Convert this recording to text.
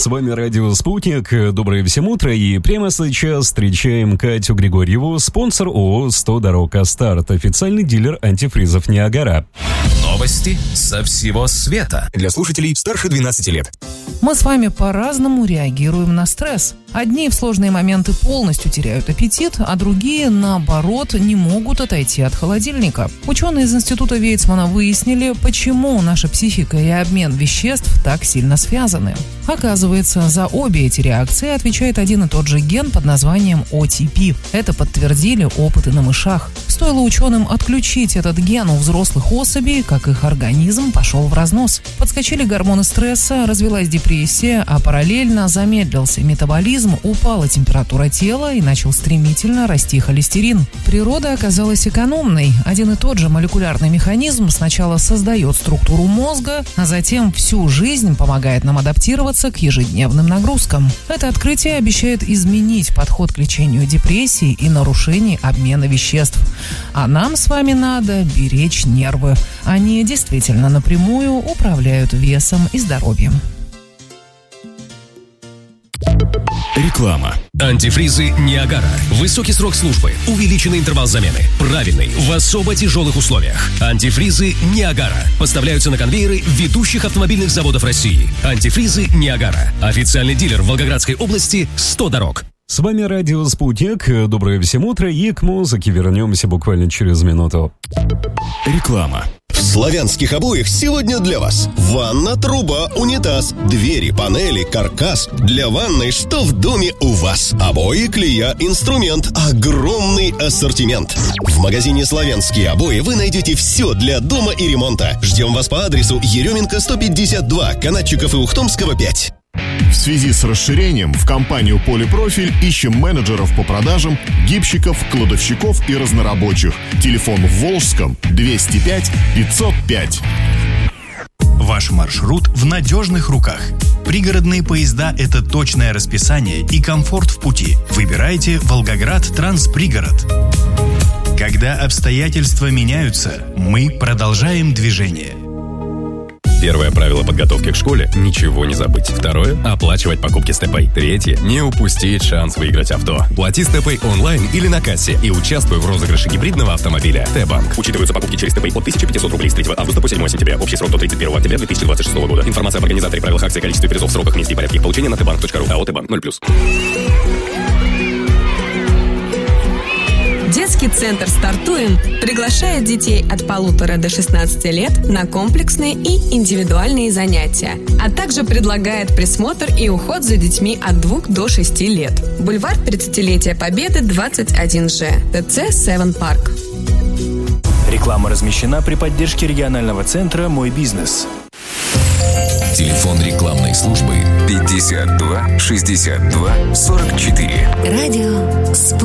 С вами радио «Спутник». Доброе всем утро. И прямо сейчас встречаем Катю Григорьеву, спонсор ООО «100 дорог Астарт», официальный дилер антифризов «Ниагара». Новости со всего света. Для слушателей старше 12 лет. Мы с вами по-разному реагируем на стресс. Одни в сложные моменты полностью теряют аппетит, а другие, наоборот, не могут отойти от холодильника. Ученые из Института Вейцмана выяснили, почему наша психика и обмен веществ так сильно связаны. Оказывается, за обе эти реакции отвечает один и тот же ген под названием OTP. Это подтвердили опыты на мышах. Стоило ученым отключить этот ген у взрослых особей, как их организм пошел в разнос. Подскочили гормоны стресса, развилась депрессия, а параллельно замедлился метаболизм, упала температура тела и начал стремительно расти холестерин. Природа оказалась экономной. Один и тот же молекулярный механизм сначала создает структуру мозга, а затем всю жизнь помогает нам адаптироваться к ежедневным нагрузкам. Это открытие обещает изменить подход к лечению депрессии и нарушений обмена веществ. А нам с вами надо беречь нервы. Они действительно напрямую управляют весом и здоровьем. Реклама. Антифризы «Ниагара». Высокий срок службы, увеличенный интервал замены, правильный, в особо тяжелых условиях. Антифризы «Ниагара» поставляются на конвейеры ведущих автомобильных заводов России. Антифризы «Ниагара». Официальный дилер в Волгоградской области «100 дорог». С вами радио «Спутник». Доброе всем утро. И к музыке вернемся буквально через минуту. Реклама. В славянских обоях сегодня для вас ванна, труба, унитаз, двери, панели, каркас. Для ванной что в доме у вас? Обои, клея, инструмент, огромный ассортимент. В магазине «Славянские обои» вы найдете все для дома и ремонта. Ждем вас по адресу Еременко 152, Канатчиков и Ухтомского 5. В связи с расширением в компанию «Полипрофиль» ищем менеджеров по продажам, гибщиков, кладовщиков и разнорабочих. Телефон в Волжском 205 505. Ваш маршрут в надежных руках. Пригородные поезда – это точное расписание и комфорт в пути. Выбирайте «Волгоград Транспригород». Когда обстоятельства меняются, мы продолжаем движение. Первое правило подготовки к школе – ничего не забыть. Второе – оплачивать покупки с ТП. Третье – не упустить шанс выиграть авто. Плати с ТП онлайн или на кассе и участвуй в розыгрыше гибридного автомобиля. Т-банк. Учитываются покупки через ТП от 1500 рублей с 3 августа по 7 сентября. Общий срок до 31 октября 2026 года. Информация об организаторе, правилах акции, количестве призов, сроках, месте и порядке их получения на tbank.ru. АО «Т-банк» 0+. Детский центр «Стартуем» приглашает детей от 1,5 до 16 лет на комплексные и индивидуальные занятия, а также предлагает присмотр и уход за детьми от 2 до 6 лет. Бульвар 30-летия Победы, 21Ж, ТЦ «Севен Парк». Реклама размещена при поддержке регионального центра «Мой бизнес». Телефон рекламной службы 52 62 44. Радио